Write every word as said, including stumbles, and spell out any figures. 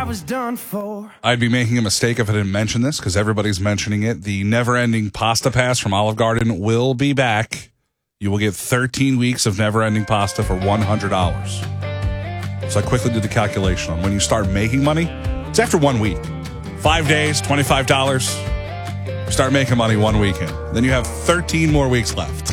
I was done for. I'd be making a mistake if I didn't mention this because everybody's mentioning it. The never-ending pasta pass from Olive Garden will be back. You will get thirteen weeks of never-ending pasta for one hundred dollars. So I quickly did the calculation on when you start making money. It's after one week. Five days, twenty-five dollars. You start making money one weekend. Then you have thirteen more weeks left.